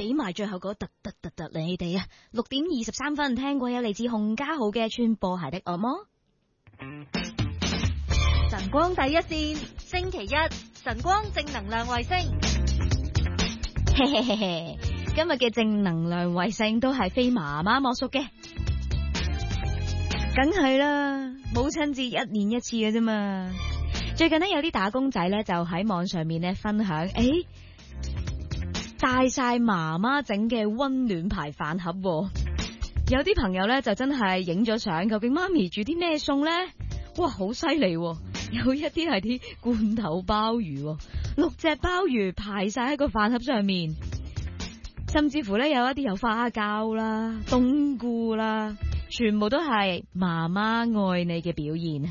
俾埋最後嗰突你哋啊！6:23，聽過有嚟自洪家豪嘅《穿波鞋的惡魔》。 晨光第一線，星期一晨光正能量衛星。 嘿嘿嘿嘿，今日嘅正能量衛星都係非媽媽莫屬嘅，梗係啦，母親節一年一次嘅啫嘛。最近呢，有啲打工仔呢就喺網上面呢分享，帶晒媽媽整嘅溫暖牌飯盒喎。有啲朋友呢就真係影咗相，究竟媽咪煮啲咩餸呢？哇，好犀利！有一啲係啲罐頭鮑魚，6隻鮑魚排晒喺個飯盒上面，甚至乎呢有一啲有花膠啦、冬菇啦，全部都係媽媽愛你嘅表現。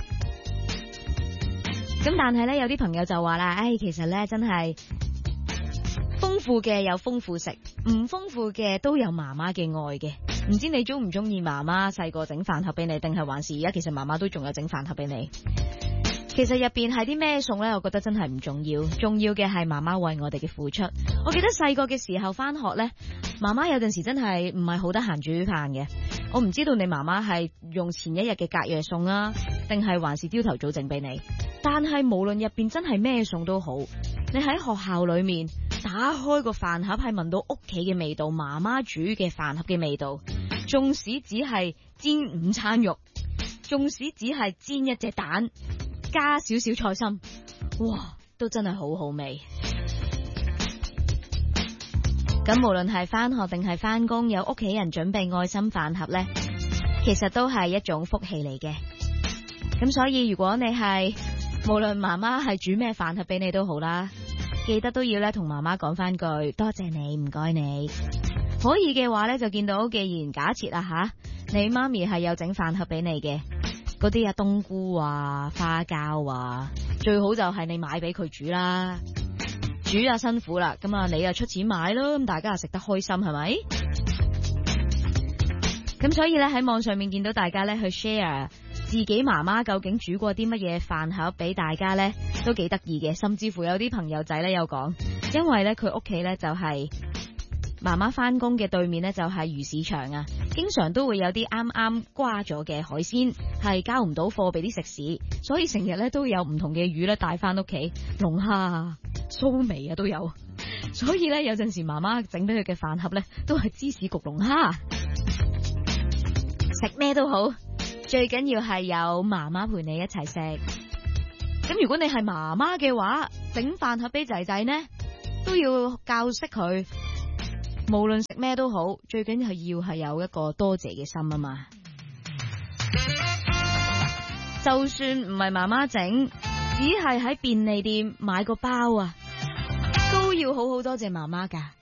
咁但係呢，有啲朋友就話啦，其實呢真係豐富嘅有豐富食，唔豐富嘅都有媽媽嘅愛嘅。唔知你中唔中意媽媽細個整飯盒俾你，定係還是而家其實媽媽都仲有整飯盒俾你？其實入邊係啲咩餸呢？我覺得真係唔重要，重要嘅係媽媽為我哋嘅付出。我記得細個嘅時候翻學呢，媽媽有陣時真係唔係好得閒煮飯嘅。我唔知道你媽媽係用前一日嘅隔夜餸啊，定係還是朝頭早整俾你。但係無論入邊真係咩餸都好，你喺學校裏面打開個飯盒，係聞到屋企嘅味道，媽媽煮嘅飯盒嘅味道。縱使只係煎午餐肉，縱使只係煎一隻蛋，加少少菜心，哇，都真係好好味。咁無論係翻學定係翻工，有屋企人準備愛心飯盒呢，其實都係一種福氣嚟嘅。咁所以如果你係無論媽媽係煮咩飯盒俾你都好啦，記得都要咧同媽媽講翻句多謝你，唔該你。可以嘅話咧，就見到既然假設你媽咪係有整飯盒俾你嘅，嗰啲冬菇啊、花膠啊，最好就係你買俾佢煮啦。煮啊辛苦啦，咁你啊出錢買咯，咁大家啊食得開心係咪？咁所以咧喺網上面見到大家咧去 share 自己媽媽究竟煮過啲乜嘢飯盒俾大家咧，都幾得意嘅。甚至乎有啲朋友仔咧有講，因為咧佢屋企咧就係媽媽翻工嘅對面咧就係魚市場啊，經常都會有啲啱啱瓜咗嘅海鮮係交唔到貨俾啲食肆，所以成日咧都有唔同嘅魚咧帶翻屋企，龍蝦啊、蘇眉啊都有。所以咧有陣時媽媽整俾佢嘅飯盒咧都係芝士焗龍蝦，食咩都好，最緊要係有媽媽陪你一齊食。咁如果你係媽媽嘅話，整飯盒俾仔仔呢都要教識佢。無論食咩都好，最緊要係有一個多謝嘅心啊嘛。就算唔係媽媽整，只係喺便利店買個包啊，都要好好多謝媽媽噶。